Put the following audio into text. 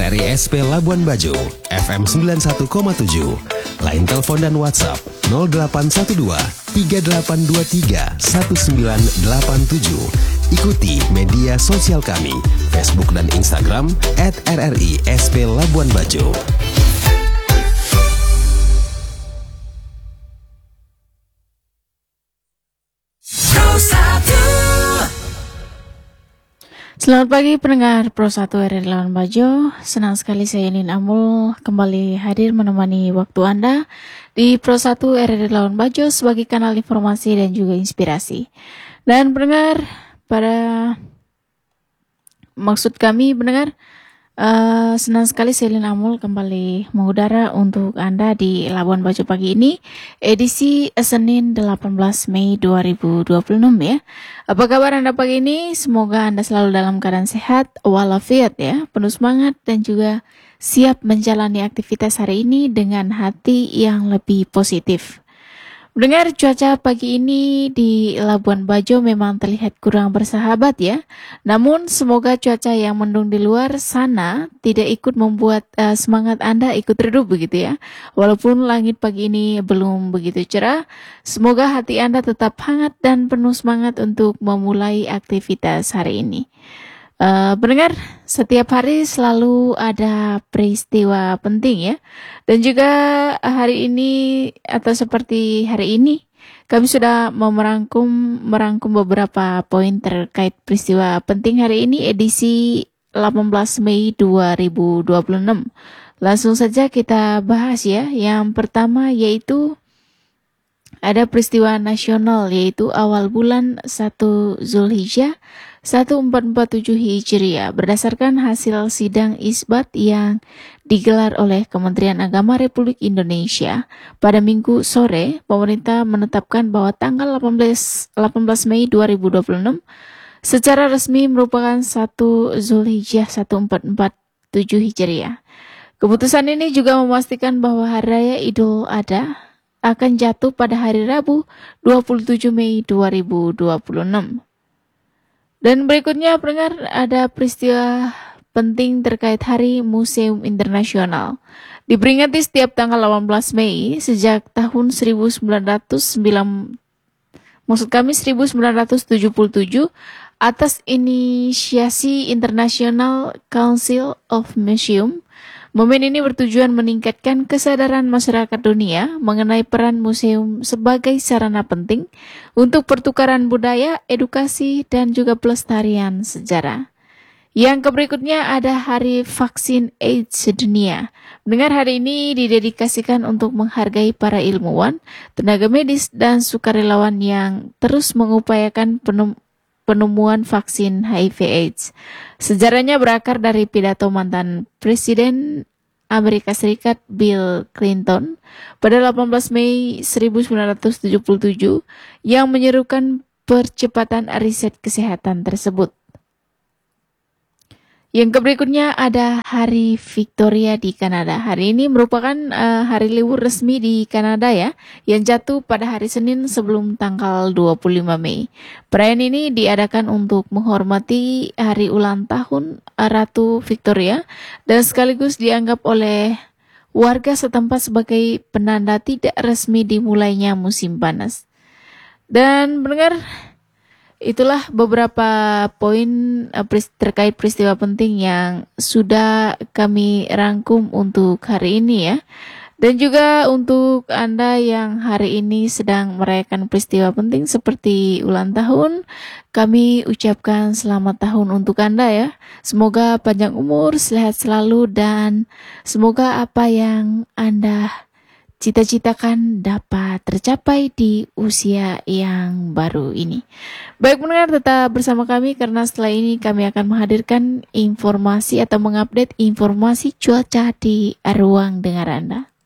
RRI SP Labuan Bajo, FM 91,7. Line telepon dan WhatsApp 0812 3823 1987. Ikuti media sosial kami, Facebook dan Instagram @RRI SP Labuan Bajo. Selamat pagi pendengar Pro 1 RRI Labuan Bajo. Senang sekali saya Nin Amul kembali hadir menemani waktu Anda di Pro 1 RRI Labuan Bajo sebagai kanal informasi dan juga inspirasi. Dan pendengar, pada maksud kami pendengar, senang sekali saya Nin Amul kembali mengudara untuk Anda di Labuan Bajo pagi ini, edisi Senin 18 Mei 2026 ya. Apa kabar Anda pagi ini? Semoga Anda selalu dalam keadaan sehat, walafiat ya, penuh semangat dan juga siap menjalani aktivitas hari ini dengan hati yang lebih positif. Mendengar cuaca pagi ini di Labuan Bajo memang terlihat kurang bersahabat ya. Namun semoga cuaca yang mendung di luar sana tidak ikut membuat semangat Anda ikut redup begitu ya. Walaupun langit pagi ini belum begitu cerah, semoga hati Anda tetap hangat dan penuh semangat untuk memulai aktivitas hari ini. Pendengar, setiap hari selalu ada peristiwa penting ya. Dan juga hari ini atau seperti hari ini kami sudah merangkum beberapa poin terkait peristiwa penting hari ini edisi 18 Mei 2026. Langsung saja kita bahas ya. Yang pertama yaitu ada peristiwa nasional yaitu awal bulan 1 Zulhijjah 1447 Hijriah berdasarkan hasil sidang isbat yang digelar oleh Kementerian Agama Republik Indonesia pada Minggu sore. Pemerintah menetapkan bahwa tanggal 18 Mei 2026 secara resmi merupakan 1 Zulhijjah 1447 Hijriah. Keputusan ini juga memastikan bahwa Hari Raya Idul Adha akan jatuh pada hari Rabu 27 Mei 2026. Dan berikutnya pendengar, ada peristiwa penting terkait Hari Museum Internasional. Diperingati setiap tanggal 18 Mei sejak tahun 1997 atas inisiasi International Council of Museum. Momen ini bertujuan meningkatkan kesadaran masyarakat dunia mengenai peran museum sebagai sarana penting untuk pertukaran budaya, edukasi, dan juga pelestarian sejarah. Yang berikutnya ada Hari Vaksin AIDS Sedunia. Mendengar hari ini didedikasikan untuk menghargai para ilmuwan, tenaga medis, dan sukarelawan yang terus mengupayakan penemuan vaksin HIV/AIDS. Sejarahnya berakar dari pidato mantan Presiden Amerika Serikat Bill Clinton pada 18 Mei 1977 yang menyerukan percepatan riset kesehatan tersebut. Yang berikutnya ada Hari Victoria di Kanada. Hari ini merupakan hari libur resmi di Kanada ya, yang jatuh pada hari Senin sebelum tanggal 25 Mei. Perayaan ini diadakan untuk menghormati hari ulang tahun Ratu Victoria dan sekaligus dianggap oleh warga setempat sebagai penanda tidak resmi dimulainya musim panas. Dan mendengar, itulah beberapa poin terkait peristiwa penting yang sudah kami rangkum untuk hari ini ya. Dan juga untuk Anda yang hari ini sedang merayakan peristiwa penting seperti ulang tahun, kami ucapkan selamat tahun untuk Anda ya. Semoga panjang umur, sehat selalu, dan semoga apa yang Anda cita-citakan dapat tercapai di usia yang baru ini. Baik pendengar, tetap bersama kami karena setelah ini kami akan menghadirkan informasi atau mengupdate informasi cuaca di ruang dengar Anda.